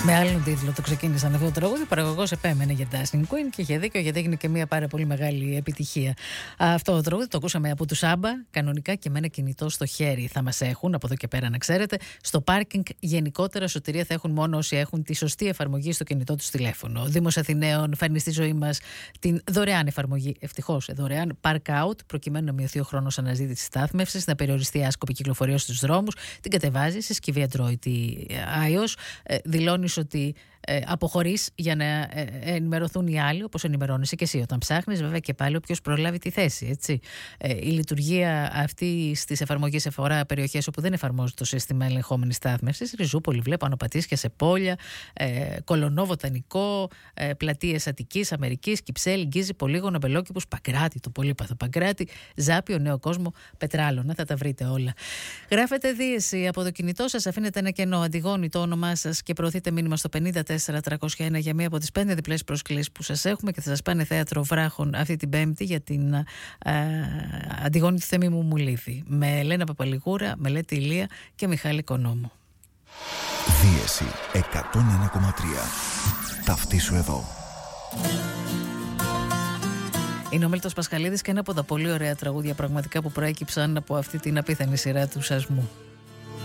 Με άλλον τίτλο το ξεκίνησαν αυτό το τραγούδι. Ο παραγωγός επέμενε για Dancing Queen και είχε δίκιο, γιατί έγινε και μια πάρα πολύ μεγάλη επιτυχία. Αυτό το τραγούδι το ακούσαμε από τους Άμπα, κανονικά και με ένα κινητό στο χέρι θα μας έχουν, από εδώ και πέρα να ξέρετε. Στο πάρκινγκ γενικότερα σωτηρία θα έχουν μόνο όσοι έχουν τη σωστή εφαρμογή στο κινητό τους τηλέφωνο. Ο Δήμος Αθηναίων φέρνει στη ζωή μας την δωρεάν εφαρμογή, ευτυχώς δωρεάν, Park Out, προκειμένου να μειωθεί ο χρόνος αναζήτησης στάθμευσης, να περιοριστεί η άσκοπη κυκλοφορία στους δρόμους. Την κατεβάζει σε συσκευή Android ή iOS. Δηλώνει ότι αποχωρείς για να ενημερωθούν οι άλλοι, όπως ενημερώνεσαι και εσύ όταν ψάχνεις, βέβαια και πάλι όποιος προλάβει τη θέση, έτσι. Η λειτουργία αυτή στις εφαρμογές αφορά περιοχές όπου δεν εφαρμόζεται το σύστημα ελεγχόμενης στάθμευσης. Ριζούπολη, βλέπω, Ανοπατήσια, Σεπόλια, Κολονό, Βοτανικό, πλατείες Αττικής, Αμερικής, Κυψέλη, Γκίζη, Πολύγωνο, Μπελόκηπους, Παγκράτη, το πολύπαθο Παγκράτη, Ζάπιο, Νέο Κόσμο, Πετράλωνα. Θα τα βρείτε όλα. Γράφετε δίεση από το κινητό σας, αφήνετε ένα κενό, αντιγόνει το όνομά σας και προωθείτε μήνυμα στο 54301 για μία από τις 5 διπλές προσκλήσεις που σας έχουμε και θα σας πάνε θέατρο Βράχων αυτή την Πέμπτη για την Αντιγόνη του Θέμη μου Λίθη. Με Ελένα Παπαλιγούρα, Μελέτη Ηλία και Μιχάλη Κονόμου. Δίεση 101,3. Ταυτίσου εδώ. Είναι ο Μίλτος Πασχαλίδης και ένα από τα πολύ ωραία τραγούδια πραγματικά που προέκυψαν από αυτή την απίθανη σειρά του Σασμού.